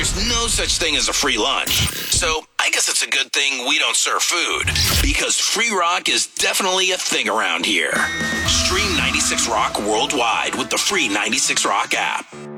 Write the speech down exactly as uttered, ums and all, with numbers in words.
there's no such thing as a free lunch. So I guess it's a good thing we don't serve food, because free rock is definitely a thing around here. Stream ninety-six Rock worldwide with the free ninety-six Rock app.